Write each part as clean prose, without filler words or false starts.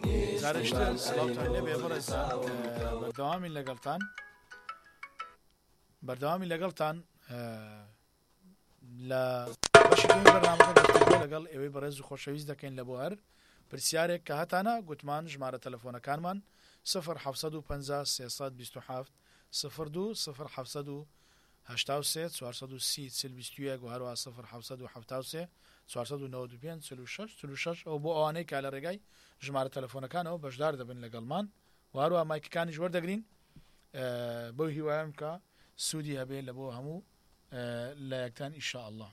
زارشتە سڵاوتان لێبێ بەڕێزان بەردەوامی لەگەڵتان لە بەشی دومی بەرنامەکە گفتوگۆ لەگەڵ ئێوەی بەڕێز و خۆشەویست دەکەین لە بۆ هەر پرسیارێک کە هەتانە گوتمان ژمارە تەلەفۆنەکانمان 0750 327 02 0783 430 4021 و هەروە 0773 495 46 ئەو بۆ ئەوانەی کا لە ڕێگای ژمارە تەلەفۆنەکانەوە بەشدار دەبن لەگەڵمان و هەروە مایکەکانیش وەردەگرین بەو هیوایم کە سوودی هەبێ لە بۆ هەموو لە یەکتان ئینشاءالله.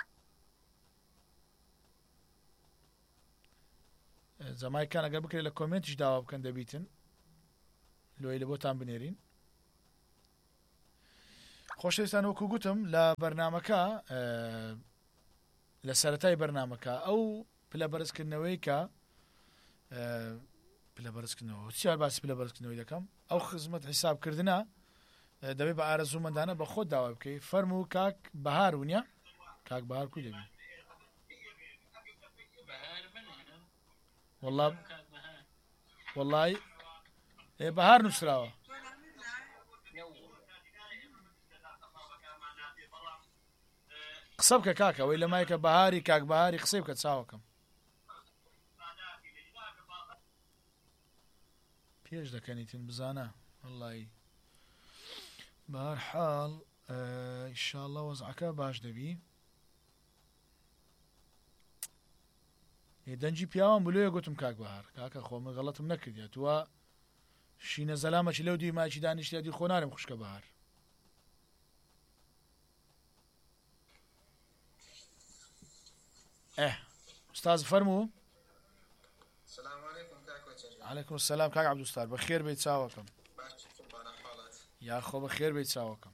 زەمایکان ئەگەر بکرێت لە کۆمنتیش داوا بکەن دەبیتن لۆی لە بۆتان بنێرین. خۆشەویستان وەکو گوتم لە بەرنامەکە لە سەرەتای بەرنامەکە ئەو پلە بەرزکردنەوەی کە پلە بەرزکردنەوە چیار باسی پلە بەرزکردنەوەی دەکەم ئەو خزمەت حیسابکردنە دەبێت بە ئارەزوومەندانە بە خۆت داوا بکەی فەرموو کاک بەهار ونیە کاک بەهار کوی دەبی وەڵڵای بەهار نووسراوە قسە بکە کاکە وەی لە مایکە بەهاری کاک بەهاری قسەی بکە چاوەکەم پێش دەکەنیتن بزانە وەڵڵای بەهەر حاڵ ئینشاءڵڵا وەزعەکە باش دەبی دەنجی پیاوان بلوێ گوتم کاک بەهار کاکە خۆمە غەڵەتم نەکردیە تووە شینە زەلامەکی لەو دوی ماچی دانیشتیا دی خۆ نارم خوشکە بەهار ئوستاز فەرموو عەلەیکوم سەلام کاک عەبدوستار بەخێر بێت چاوەکەم یا خۆ بەخێر بێت چاوەکەم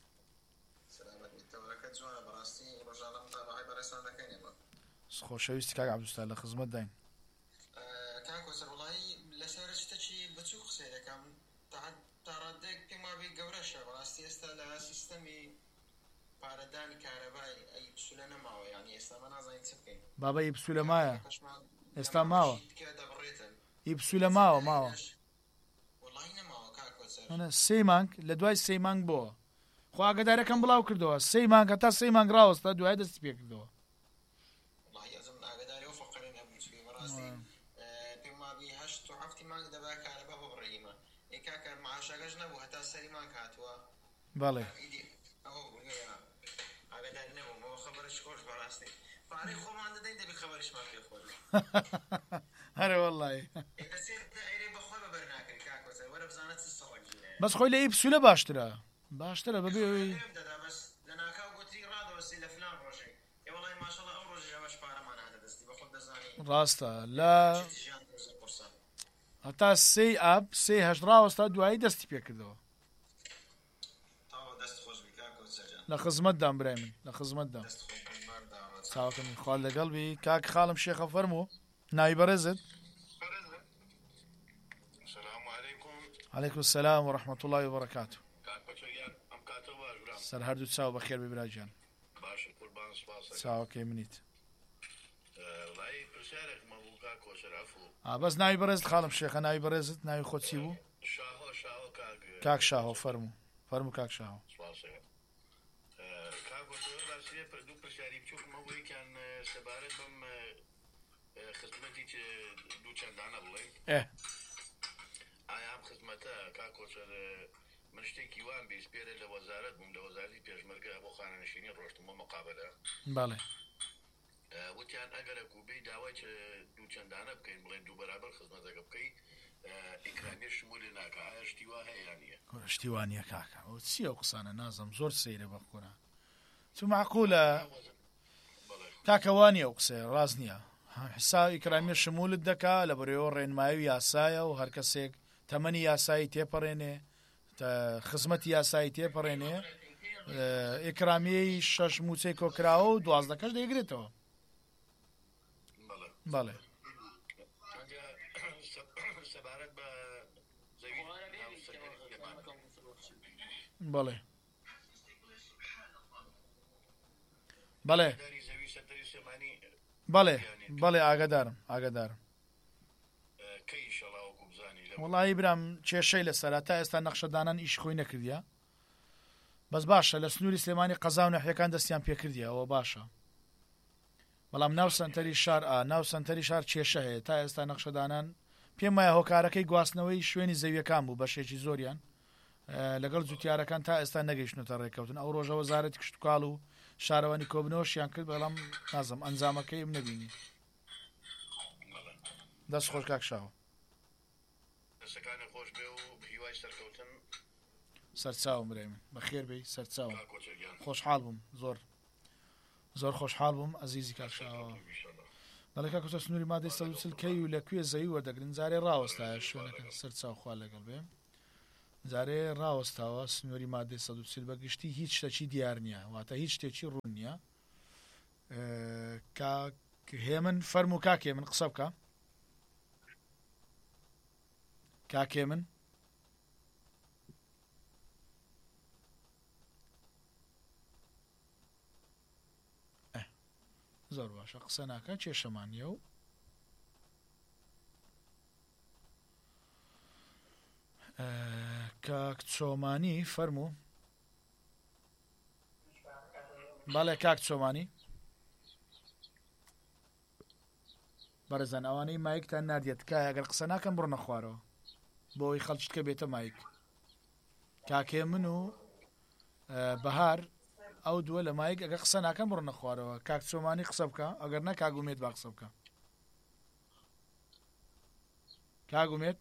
خۆشەویستی کاک عەبدوستار لە خزمەت داین کاکۆسەر وڵایی لەسەر شتێکی بچوو قسەی دەکەم تا ڕادێک پێم وابێ گەورەشە بەڕاستی ئێستا لە سیستەمی پارەدانی کارەبای ئەی پسولە نەماوە یانی ئێستا مە نازانین چ بکەین بابا ئی پسولە مایە ئێستا ماوە ئی پسولە ماوە وڵایی نەماوە کاکۆسەر سێ مانگ لە دوای سێ مانگ بووە خوا ئاگادارەکەم بڵاو کردەوە سێ مانگ هەتا سێ مانگ ڕاوەستە دوای دەستی پێ کردەوە وڵایی ئەزم ئاگاداری ئەو فەقەرین هەبوو چوی بەڕاستی پێم وابێ هەشت و هەفتی مانگ دەبا کارەبا ببڕێیمە ئەی کاکە معاشەکەش نەبوو هەتا سەری مانگ هاتووە بەڵێ ئاگاداری نەبوومەوە خەبەرش خۆش بەڕاستی پارەی خۆمان دەدەین دەبێت خەبەرشمان پێ خۆش هەرە وەڵڵای بەس خۆی لە ئی پسولە باشترە بەبێ ئەوەی ڕاستە لە هەتا سێ ئاب سێ هەشت ڕاوەستا دوایی دەستی پێ کردەوە لە خزمەتدام برای من لە خزمەتدام چاوەکەمی خوال لەگەڵ بی کاک خاڵم شێخە فەرموو ناوی بەڕێزت عەلەیکوم السەلام وەڕەحمەتوڵڵاهی وبەڕەکاتوه سەر هەردوو چاو بەخێر بێ برای گیان چاوەکەی منیت بەس ناوی بەڕێزت خاڵم شێخە ناوی بەڕێزت ناوی خۆت چی بوو کاک شاهۆ فەرموو کاک شاهۆ سەبارەت بەم خزمەتی دوو چەندانە بڵێ ئایا ئەم خزمەتە کاکۆسەر من شتێکی وان بیسپێرە لە وەزارەت بووم لە وەزارەتی پێشمەرگە بۆ خانەنشینی ڕۆشتم بۆ مقابلە بەڵێ وتیان ئەگەرە کوبەی داوای دوو چەندانە بکەین بڵێن دوو بەرابەر خزمەتەکە بکەی ئیکرامی شمولی ناکە ئایا شتی وا هەیە یان نییە شتی وا نییە کاکە ئەو چییە ئەو قسانە نازەم زۆر سەیرە بە قورئان تو معقولە کاکەوانی ئەو قسەیە ڕاست نییە حساب ئیکرامی شمولت دەکا لە بەرەوە ڕێنمایی یاسایە و هەر کەسێک تەمەنی یاسایی تێپەڕێنێ خزمەتی یاسایی تێپەڕێنێ ئیکرامیەی 6 موچەی کۆکراوە و 12کەش دەیگرێتەوە بەڵێ بەڵێ بەڵێ ئاگادارم تاوەکو بزانی وڵی برام کێشەی لەسەر تا ئێستا نەخشەدانان ئیش خۆی نەکردیە بەس باشە لە سنووری سلێمانی قەزا و نەحیەکان دەستیان پێکردیە ئەوە باشە بەڵام ناو سنتەری شار ناو سنتەری شار کێشە هەیە تا ئێستا نەخشەدانان پێم وایە هۆکارەکەی گواستنەوەی شوێنی زەویەکان بوو بەشێکی زۆریان لەگەڵ جوتیارەکان تا ئێستا نەگەیشتنەوە ڕێککەوتن ئەو ڕۆژە وەزارەتی کشتتوکاڵ و شارەوانی کۆبنەوەشیان کرد بەڵام نازم ئەنجامەکەی نەبینی دەست خۆش کاکشاوە دەستەکانی خۆش بێ و هیوای سەرکەوتن سەرچاوم برای من بەخێر بێی سەرچاوم خۆشحاڵ بووم زۆر خۆشحاڵ بووم ئەزیزی کاکشاوە دەڵێ کاکوتە سنووری مادەی 140 کەی و لەکوێ زەوی وەردەگرن جارێ ڕاوەستایە شوێنەکە سەرچاوخوا لەگەڵ بێ جارێ ڕاوەستاوە سنووری مادەی 140 بەگشتی هیچ شتێکی دیار نییە واتە هیچ شتێکی ڕوون نییە هێمن فەرمو کاکێ من قسە بکە کاکێ من زۆر باشە قسە ناکە کێشەمانیە و کاک چۆمانی فەرموو بەڵێ کاک چۆمانی بەڕێزان ئەوانەی مایکتان نادێت کای ئەگەر قسە ناکەم بڕۆنە خوارەوە بۆی خەڵکیتکە بێتە مایک کاکێ من و بەهار ئەو دووە لە مایک ئەگە قسە ناکەم بڕۆنە خوارەوە کاک چۆمانی قسە بکە ئەگەر نە کاگومێت با قسە بکە کاگومێت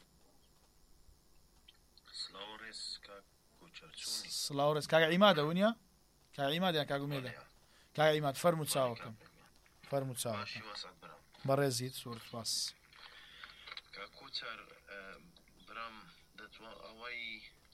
سڵاو ڕێز کاگە عیمادە ونیە کاگە عیمادیان کاگومێدە کاگە عیماد فەرموو چاوەکەم فەرموو چاوەکەم بەڕێزیت سوور سپاس کاکوچەر برام دەتوان ئەوەی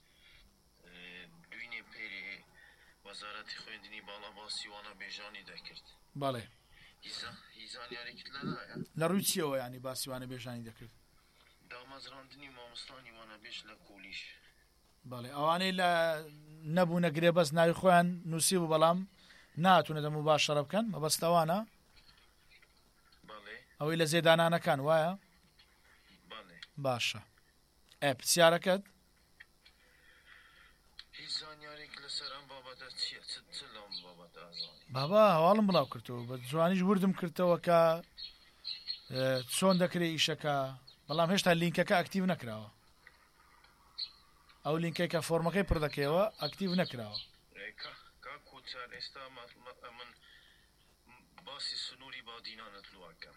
دوینێ پێرێ وەزارەتی خوێندنی باڵا باسی وانە بێژانی دەکرد بەڵێ هیزانیارێکت لەدایە لە ڕووی چیەوە ینی باسیوانە بێژانی دەکرد دامەزراندنی مامۆستانی وانە بێش لە کۆلیش بەڵێ ئەوانەی لە نەبوو نەگرێ بەس ناوی خۆیان نووسی بوو بەڵام ناتونە دەم و باشەڕە بکەن مەبەستەوانە ئەوەی لە زێدانانەکان وایە باشە پرسیارەکەت بابا هەواڵم بڵاو کردەوە بە جوانیش وردم کردەوە کە چۆن دەکرێت ئیشەکە بەڵام هێشتا لینکەکە ئەکتیو نەکراوە ئەو لینکەی کە فۆرمەکەی پڕ دەکەیەوە ئەکتیو نەکراوە ئێستا من باسی سنووری بادینانت لوواکەم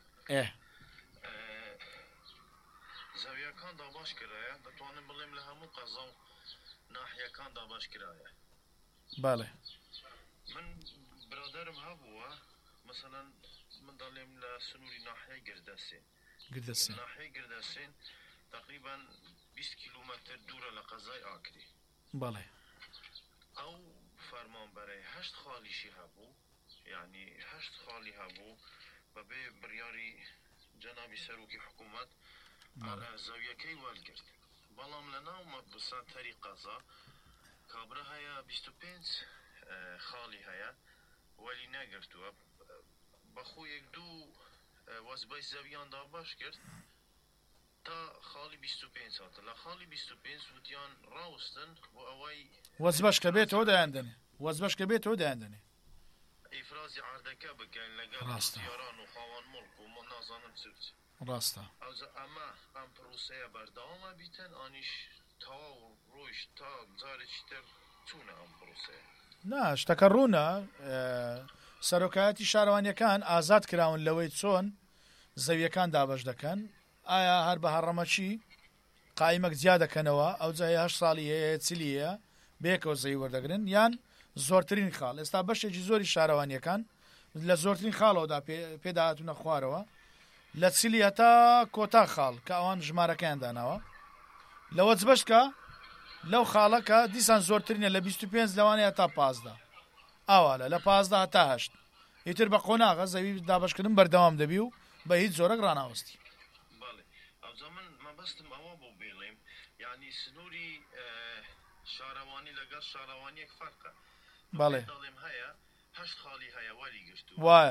زەویەکان داباش کرایە دەتوانم بڵێم لە هەموو قەزا و ناحیەکان داباش کرایە بەڵێ من برادرم هەبووە مثلا من دەڵێم لە سنووری ناحیەی گردەسێن ناحیەی گردەسێن تقریبا 20 کیلومتر دوورە لە قەزای ئاکری بەڵێ ئەو فەرمانبەرەی 8 خاڵیشی هەبوو یعنی 8 خاڵی هەبوو بەبێ بڕیاری جەنابی سەرۆکی حکوومەت زەویەکەی وەرگرت بەڵام لە ناو سەنتەری قەزا کابرا هەیە 25 خاڵی هەیە وەلی نەگرتووە بەخۆ یەک دوو وەزبەی زەویاندا باش کرد تا خاڵی 25 هاتە لە خاڵی 25 وتیان ڕاوستن بۆ ئەوەی وەزبەش کە بێتەوە دایاندنێ وەزبەش کە بێتەوە دایاندنێ ئیفرازی عەردەکە بکەین لەگەڵ دیاران و خاوەن مڵک و من نازانم چ ڕاستە ئەمە ئەم پرۆسەیە بەردەوامە بیتن ئانیش تەواو ڕۆیش تا جارێکی تر چوونە ئەم پرۆسەیە نا شتەکە ڕوونە سەرۆکایەتی شارەوانیەکان ئازاد کراون لەوەی چۆن زەویەکان دابەش دەکەن ئایا هەر بە هەڕەمەچی قایمەک جیا دەکەنەوە ئەو جای 8 ساڵی هەیە چلیە بێکەوە زەوی وەردەگرن یان زۆرترین خاڵ ئێستا بەشێکی زۆری شارەوانیەکان لە زۆرترین خاڵەوەدا پێداهاتونە خوارەوە لە چلی هەتا کۆتا خاڵ کە ئەوان ژمارەکەیان داناوە لەوە جبەشکە لەو خاڵەکە دیسان زۆرترینە لە 25 لەوانەیە تا 15 ئاوالە لە 15 تا 8 ئیتر بە قۆناغە زەوی دابشکردن بەردەوام دەبی و بە هیچ زۆرەك ڕناوەستی من مەبەستم ئەوە بۆ بێڵێم یعنی سنووری شارەوانی لەگەڵ شارەوانیەک فەرقە بەڵێ دەڵێم هەیە 8 خاڵی هەیە وەلی گرتووە وایە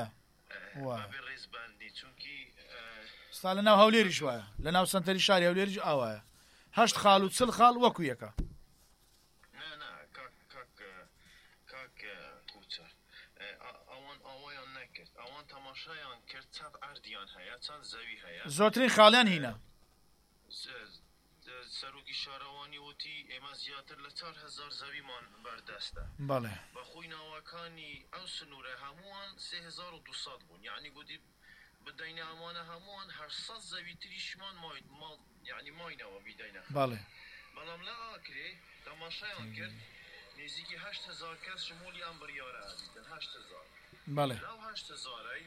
بابێ ڕێزباندی چونکی ستا لە ناو هەولێریش وایە لە ناو سنتەری شاری هەولێریش ئاوایە 8 خاڵ و 40 خاڵ وەکو یەکە کاک کوچەر ئەوەیان نەکرد ئەوان تەماشایان کرد چەند ئەردیان هەیە چەند زەوی هەیە زۆرترین خاڵیان هینە سەرۆکی شارەوانی وتی ئێمە زیاتر لە 4,000 زەویمان بەردەستە بەڵێ بەخۆی ناوەکانی ئەو سنوورە هەمووان 3200 بوون یعنی گوتی بدەینە ئەمانە هەمووان 800 زەوی تریشمان یعنی ماینەوە بیدەینە بەڵێ بەڵام لە ئاکرێ تەماشایان کرد نزیکی 8,000 کەس شمولی ئەم بڕیارە ئەدیتن 8,000 بەڵێ لەو 8,000ی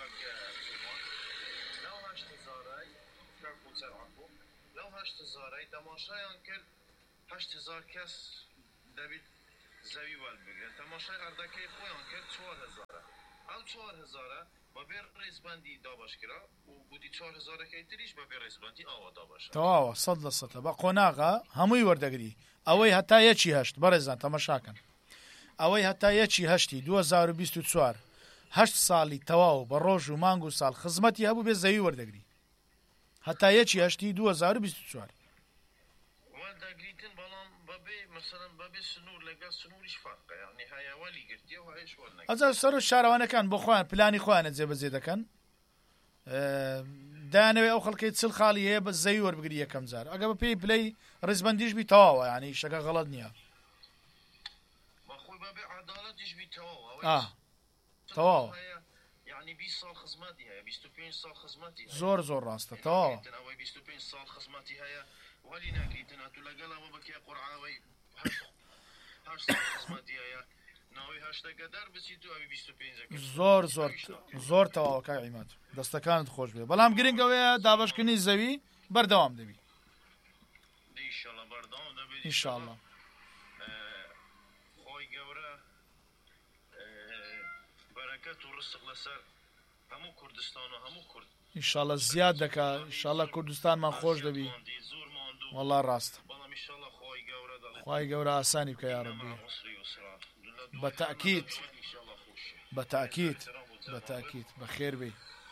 لەو 8,000ی کوچەر عەفو لەو 8,000ی تەماشایان کرد 8,000 کەس دەبێت زەوی وەربگرن تەماشای ئەردەکەی خۆیان کرد 4,000 ئەو 4,000 بەبێ ڕێزبەندی دابەشکرا و گوتی 4,000ەکەی تریش بەبێ ڕێزبەندی ئاوا دابەشە تەواوە 100% بە قۆناغا هەمووی وەردەگری ئەوەی هەتا یەکی هەشت بەڕێزان تەماشاکەن ئەوەی هەتا یەکی هەشتی 2024 8 ساڵی تەواو بە ڕۆژ و مانگ و ساڵ خزمەتی هەبوو بێ زەوی وەردەگری هەتا یەکی هەشتی 2024 وەردەگریتن بەڵام بەبێ مەسەڵەن بەبێ سنوور لەگەڵ سنووریش فەرقە یعنی هەیە وەلی گرتیە و هەیەش وەرنەگرێت ئەجا سەر و شارەوانەکان بۆ خۆیان پلانی خۆیانە جێبەجێ دەکەن دایانەوێ ئەو خەڵکەی 40 خاڵی هەیە بە زەوی وەربگری یەکەم جار ئەگە بە پێی پلەی ڕێزبەندیش بی تەواوە یعنی شەکە غەڵەت نییە بەخۆی بەبێ عەدالەتیش بی تەواوە تەواوە یعنی 20 ساڵ خزمەتی هەیە 25 ساڵ خزمەتی زۆر ڕاستە تەواوە ئەوەی 25 ساڵ خزمەتی هەیە وەلی ناگریتن هەتوو لەگەڵەوە بکێ قورعاوەی 8 ساڵ خزمەتی هەیە ناوی هەشتەگەدار بچیت و ئەوی 25 زۆر تەواوە کاک عیماد دەستەکانت خۆش بێ بەڵام گرنگەوەیە دابەشکردنی زەوی بەردەوام دەبی ئینشاڵڵا بەردەوام دەبێت ئینشاڵڵا خۆی گەورە بەرەکەت و ڕزق لەسەر هەموو کوردستان و هەموو کورد ئینشاڵڵا زیاد دەکا ئینشاڵڵا کوردستانمان خۆش دەبی وەڵڵا ڕاستە بەڵام ئینشاڵڵا خۆی گەورە دەڵێ خی گەورە ئاسانی بکە یا ڕەبی بەتەئکید بەخێر بێ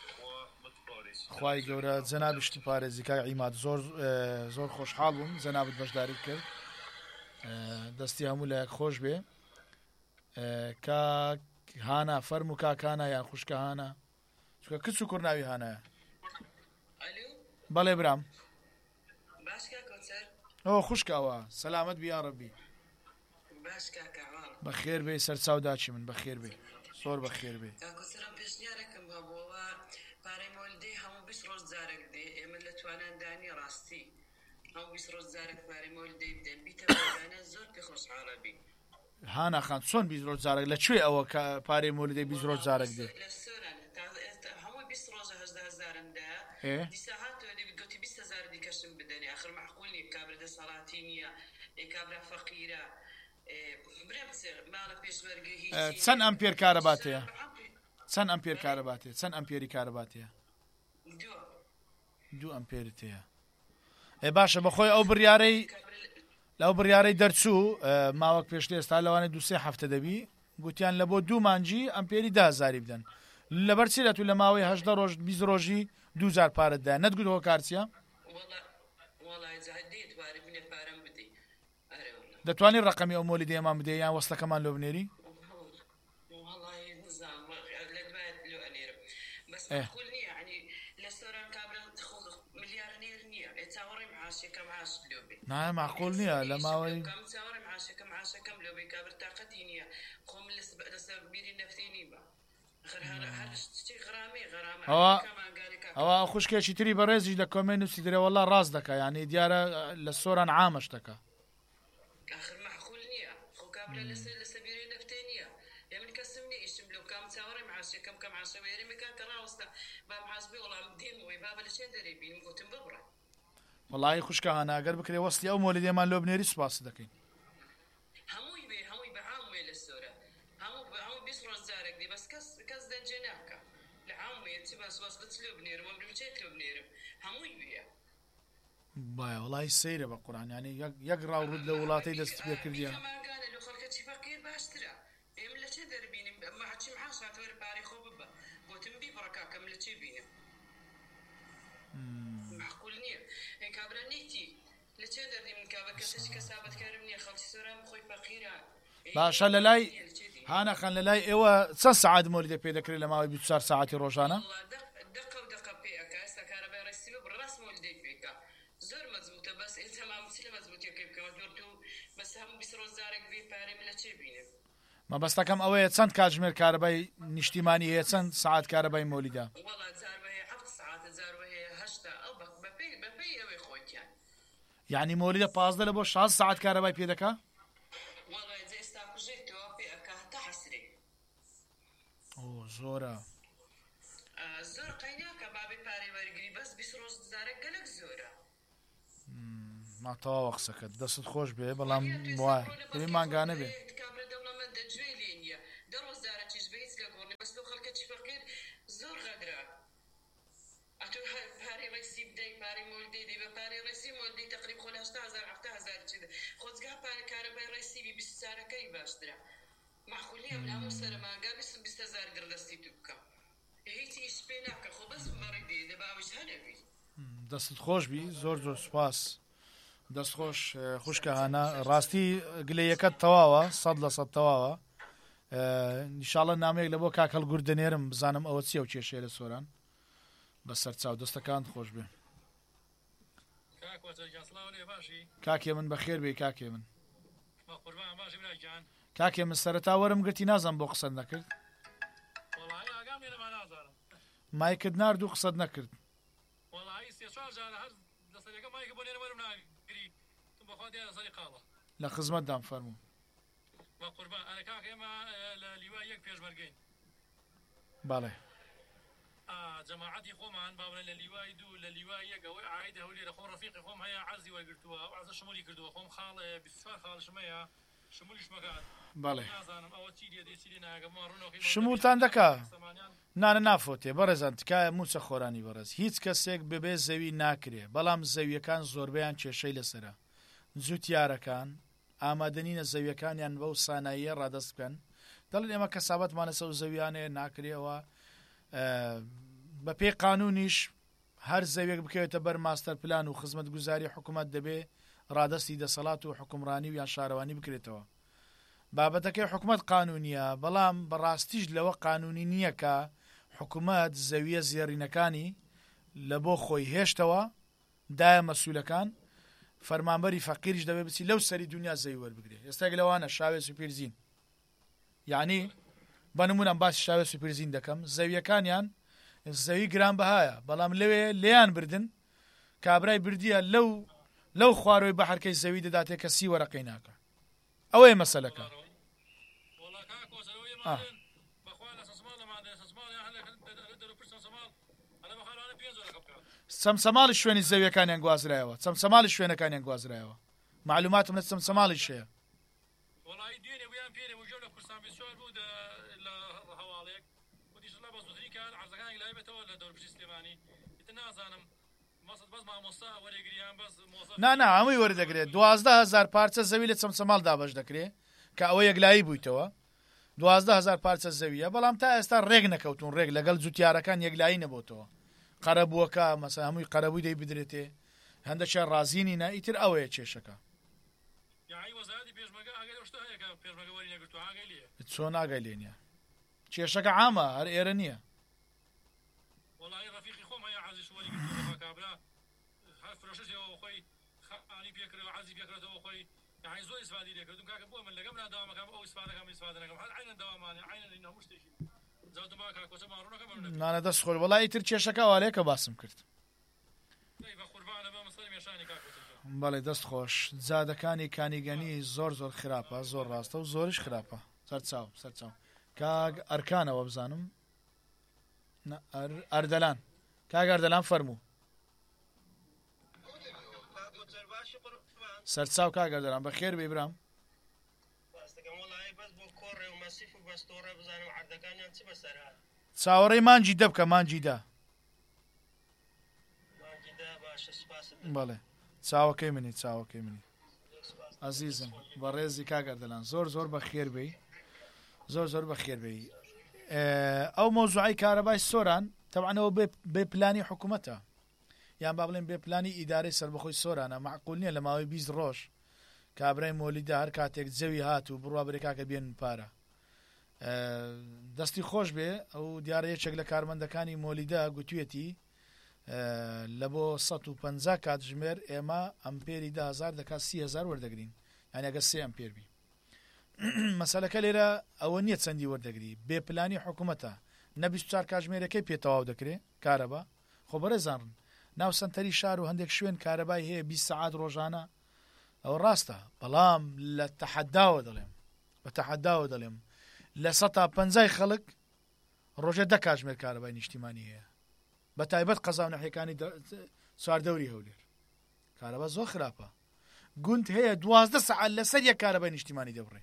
خی گەورە جەنابشتی پارێزی کاک عیماد زۆر خۆشحاڵ بووم جەنابت بەشداری کرد دەستی هەموو لایەک خۆش بێ کاک هانا فەرم و کاکانە یان خوشکە هانا چکە کچ و کوڕناوی هانایە بەڵێ برام ئەوە خوشکەوە سەلامەت بیا ڕەبی بەخێر بێ سەرچاو داچی من بەخێر بێ زۆر بەخێر بێ پارەی مۆلدەی هەموو 20 ڕۆژ جارێک دێ ئێمە لە تواناندانی ڕاستی هەموو 20 ڕۆژ جارێک پارەی مۆلدەی بدەن بیتەوەدانە زۆر پێ خۆشحاڵە بی هانا خان چۆن 20 ڕۆژ جارێک لەکوێ ئەوە کە پارەی مۆلدەی 20 ڕۆژ جارێک دێ هەموو 20 ڕۆژە 18,000 دیسا هاتەوە گوتی 20,000 دیکەشم بدەنێ ئاخر معقول نیە کابرا دەسەڵاتی نییە کابرا فەقیرە ماڵە پێشوەرگی چەند ئەمپێر کارەباتەیە چەند ئەمپێر کارەباتێ چەند ئەمپێری کارەباتەیە 2 ئەمپێرت هەیە باشە بەخۆی ئەو بڕیارەی دەرچوو ماوەک پێشتر ئێستا لەوانێ 2-3 هەفتە دەبی گوتیان لە بۆ 2 مانجی ئەمپێری 10,000 بدەن لەبەر چی دەتوو لە ماوەی 18 ڕۆژ 20 ڕۆژی 2,000 پارەتدا نەتگوتەوە کارچیە دەتوانانی ڕقەمی ئەو مۆلیدەیەمان بدەیە یان وەستەکەمان لۆ بنێری نایە معقول نییە لە ماوەی ئەوە خوشکێکی تری بەڕێزیش لە کۆمێن نووسی درێ وەڵڵا ڕاست دەکە یعنی دیارە لە سۆران عامەش دەکە وەڵی خوشکە هەناگەر بکرێ وەستی ئەو مۆلیدێمان لۆ بنێری سوپاس دەکەین باە وڵی سەیرە بە قورآن ینی یەک ڕاوڕود لە وڵاتەی دەست پێ کردیە گوتم بیبڕکاکەم لە چێ بینم معقول نییە هێ کابرا نیتی لە چێ دەردی من کابە کەسێکی کە سابەتکارم نییە خەڵکی سۆران بخۆی فەقیرە باشە لە لای هانەخەن لە لای ئێوە چەند سەعات مۆلیدە پێ دەکرێت لە ماوەی 24 ساعتی ڕۆژانە دقە و دقە پێ ئەکا ئێستا کارەبای ڕێسی بە ڕاست مۆلیدەی پێکا زۆر مەزبوطە بەس ئێتەمام چ لە مەزبوطیەکەی بکەوە زۆر و بەس هەموو 20 ڕۆژدارێک بێ پارەی من لە چێ بینم مەبەستەکەم ئەوەیە چەند کاتژمێر کارەبای نیشتیمانی هەیە چەند ساعت کارەبای مۆلیدا وەڵا جار بەهەیە 7 ساعت جار بەهەیە 8 ئەو بەپێی ئەوەی خۆیان یعنی مۆلیدە 15 لە بۆ 6 ساعت کارەبای پێ دەکا وەڵا جێ ئێستا کوژێتەوە پێ ئەکا هەتا حەسرێ زۆرە زۆر قەیناکە بابێ پارەی وەرگری بەس 20 ڕۆژدارێک گەلێک زۆرە ماتەواوە قسەکەت دەست خۆش بێ بەڵام وایە مانگانە بێ زۆر غەدرا ئەتۆ پارەی ڕێسی بدەی پارەی مۆلدەی دەی بە پارەی ڕێسی مۆلدەی تقریب خۆ 8,000 چێدە خۆزگا پارە کارەبای ڕێسی بی 20 سارەکەی باشترە معقولیە من هەموو سەرە مانگا 20,000 گردەستی تو بکەم هیچی ئیش پێ ناکە خۆ بەس بەڕێ دێ دەباویش هەنەبی دەستت خۆش بی زۆر زۆر سوپاس دەست خۆش خوشکە هانا ڕاستی گلەیەکەت تەواوە 100% تەواوە نیشاڵە نامەیەک لە بۆ کاکەڵ گوردەنێرم بزانم ئەوە چیە و کێشەیە لە سۆران بەسەر چاو دەستەکان خۆش بێ کاکێ من بەخێر بێ کاکێ من کاکێ من سەرەتا وەرم گرتی نازم بۆ قسەت نەکرد مایکت نارد و قسەت نەکرد لە خزمەت دام فەرموو باڵێ جەماعەتی خۆمان باڵێ لە لیوای دوو لە لیوای یەکەوەی عایدە هەولێ لە خۆم ڕەفیقی خۆم هەیە عەرزی وەرگرتووە و عەرزە شمولی کردووە خۆم خاڵ 24 خاڵشم هەیە شمولیش مەکات باڵێ نازانم ئەوە چی دێ چی ناگەم ڕوونەکەی شمولتان دەکا نانە نافۆتێ بەڕێزان تکایە موچە خۆرانی بەڕێز هیچ کەسێک ببێ زەوی ناکرێ بەڵام زەویەکان زۆربیان کێشەی لەسرە جووت یارەکان ئامادەنینە زەویەکانیان بەو ساناییە ڕادەست بکەن دەڵێن ئێمە کەسابەتمانە سەو زەویانەیە ناکرێەوە بە پێی قانونیش هەر زەویەک بکەوێتە بەر ماستەر پلان و خزمەت گوزاری حکوومەت دەبێ ڕادستی دەسەڵات و حکومڕانی و یان شارەوانی بکرێتەوە بابەتەکەی حکوومەت قانونیە بەڵام بەڕاستیش لەوە قانونی نییە کە حکوومەت زەویە زێڕینەکانی لە بۆ خۆی هێشتەوە دایە مەسوولەکان فەرمانبەری فەقیریش دەبێ بچی لەو سەری دنیا زەوی وەربگرێ ئێستاک لەوانە شاوێ سوپێرزین یعنی بەنمونم باسی شاوێ سوپێرزین دەکەم زەویەکانیان زەوی گرانبەهایە بەڵام لەوێ لێیان بردن کابرای بردیە لەو خواروی بەحەرکەی زەوی دەداتێ کە سی وەرەقەی ناکە ئەوەیە مەسەلەکە چەمسەماڵی شوێنی زەویەکانیان گوازرایەوە چەمسەماڵی شوێنەکانیان گوازرایەوە معلوماتم لە چەمسەماڵی شەیە نا هەمووی وەردەگرێت 12,000 پارچە زەوی لە چەمسەماڵ دابەش دەکرێت کە ئەوە یەکلایی بوویتەوە 12,000 پارچە زەویە بەڵام تا ئێستا ڕێک نەکەوتون ڕێک لەگەڵ جوتیارەکان یەکلایی نەبووتەوە قەرەبووەکە مەسە هەمووی قەرەبووی دەی بدرێتێ هەندێکە ڕازینی نە ئیتر ئەوەیە کێشەکە چۆن ئاگای لێ نییە کێشەکە عامە هەر ئێرە نییە نانە دەست خۆر وەڵای ئیتر کێشەکە والەیەکە باسم کرد بەڵێ دەست خۆش جادەکانی کانیگەنی زۆر خراپە زۆر ڕاستە و زۆریش خراپە سەرچاو کاگ ئەرکانەوە بزانم ئەردەلان کاگ ئەردەلان فەرموو سەرچاو کاگ ئەردەلان بەخێر بێ برام چاوەڕێی مانجی دەبکە مانجیدا بەڵێ چاوەکەی منی عەزیزم بە ڕێزی کاگەردەلان زۆر بە خێر بێی زۆر بە خێر بێی ئەو مۆزوعی کارەبای سۆران تەبعەنەوە بێ پلانی حکوومەتە یان با بڵێن بێ پلانی ئیدارەی سەربەخۆی سۆرانە معقول نییە لە ماوەی 20 ڕۆژ کابرای مۆلیدا هەر کاتێک جەوی هات و بڕوا برێکاکە بێن پارە دەستی خۆش بێ ئەو دیارە یەکێک لە کارمەندەکانی مۆلیدا گوتوێتی لە بۆ 150 کاتژمێر ئێمە ئەمپێری 10,000 دەکات 30,000 وەردەگرین یعنی ئەگەر 3 ئەمپێر بی مەسەلەکە لێرە ئەوە نییە چەندی وەردەگری بێ پلانی حکوومەتە نە 24 کاتژمێرەکەی پێتەواو دەکرێت کارەبا خۆ بەڕێزانن ناو سنتەری شار و هەندێک شوێن کارەبای هەیە 20 سەعات ڕۆژانە ئەوە ڕاستە بەڵام لە تەحەداوە دەڵێم بە تەحەداوە دەڵێم لە 150 خەڵک ڕۆژێ 10 کاتژمێر کارەبای نیشتیمانی هەیە بە تایبەت قەزا و نەحیەکانی چواردەوری هەولێر کارەبا زۆر خراپە گوند هەیە 12 سەعات لەسەر یەک کارەبای نیشتیمانی دەبڕێ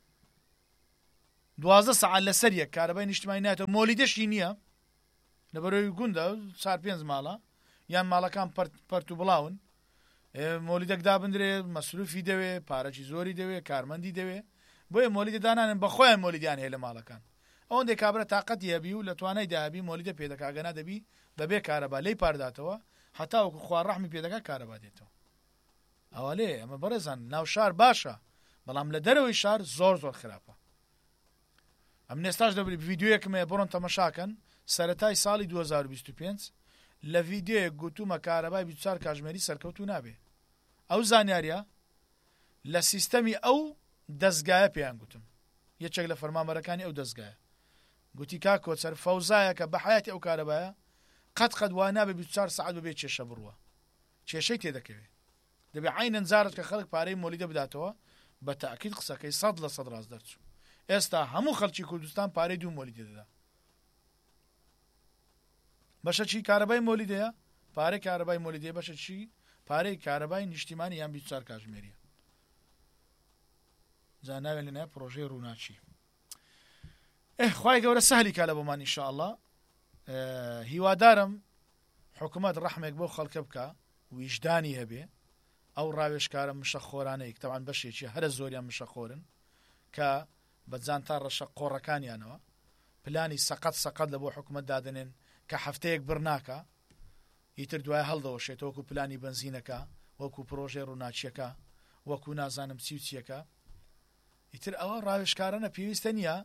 12 سەعات لەسەر یەک کارەبای نیشتیمانی نایەتەوە مۆلیدەشی نییە لەبەرەوەی گوندە 4-5 ماڵە یان ماڵەکان پەرت و بڵاون مۆلیدەک دابدرێ مەسروفی دەوێ پارەی زۆری دەوێ کارمەندی دەوێ بۆیە مۆلیدە دانانن بەخۆیان مۆلیدیان هەیە لە ماڵەکان ئەوەندەی کابرا تااقەتی هەبی و لە توانای داهبی مۆلیدە پێدەکاگەنا دەبی بەبێ کارەبا لی پارداتەوە هەتا وەکو خوارڕەحمی پێدەکات کارەبا دێتەوە ئەوە لێ ئەمە بەڕێزان ناو شار باشە بەڵام لە دەرەوەی شار زۆر خراپە ئەم نێستاش دەبری ڤیددیوەکمێ بڕۆن تەمەشاکەن سەرەتای ساڵی 2025 لە ڤیددیۆیەک گوتومە کارەبای 24 کاتژمێری سەرکەوتو نابێ ئەو زانیاریە لە سیستەمی ئەو دەستگایە پێیان گوتم یەکێک لە فەرمانبەرەکانی ئەو دەستگایە گوتی کا کۆچەر فەوزایە کە بە حیاتی ئەو کارەبایە قەت وا نابێ 24 سەعات ببێ کێشە بڕوە کێشەی تێدەکەوێت دەبێ عینەن جارێک کە خەڵک پارەی مۆلیدە بداتەوە بە تاکید قسەکەی 100% ڕاست دەرچوو ئێستا هەموو خەڵکی کوردستان پارەی 2 مۆلیدە دەدا بەشە چی کارەبای مۆلیدەیە پارەی کارەبای مۆلیدەیە بەشە چی پارەی کارەبای نیشتیمانی یان 24 کاتژمێریە جا ناوێن لەنایە پرۆژەی ڕووناچی خوای گەورە سەهلی کا لە بۆمان ئینشاءالله هیوادارم حکوومەت ڕەحمێک بۆ خەڵکە بکە ویژدانی هەبێ ئەو ڕاوێژکارە مشەخۆرانەیەک تەوان بەشێکی هەرە زۆریان مشەخۆرن کە بەجان تا ڕەشە قۆڕەکانیانەوە پلانی سەقەت لە بۆ حکوومەت دادنێن کە هەفتەیەک بڕناکە ئیتر دوای هەڵدەوەشێت وەکو پلانی بنزینەکە وەکو پرۆژەی ڕووناچیەکە وەکو نازانم چیوچیەکە ئیتر ئەوە ڕاوێژکارانە پێویستە نییە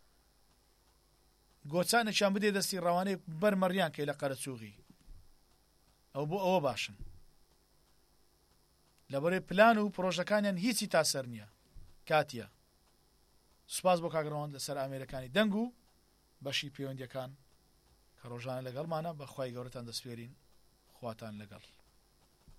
گۆچانێکیان بدێ دەستی ڕەوانەی بەرمەڕیان کەی لە قەرەچووغی ئەو بۆ ئەوە باشن لەبەرەوەی پلان و پرۆژەکانیان هیچی تاسەر نییە کاتیە سوپاس بۆ کاگڕەوەند لەسەر ئامێرەکانی دەنگ و بەشی پەیوەندیەکان کە ڕۆژانە لەگەڵمانە بەخوای گەورەتان دەسپێرین خواتان لەگەڵ